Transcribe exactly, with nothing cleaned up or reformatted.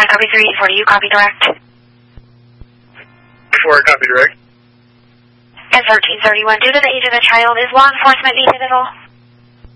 copy three eight four, do you copy direct? Before I copy direct. At thirteen thirty-one, due to the age of the child, is law enforcement needed at all?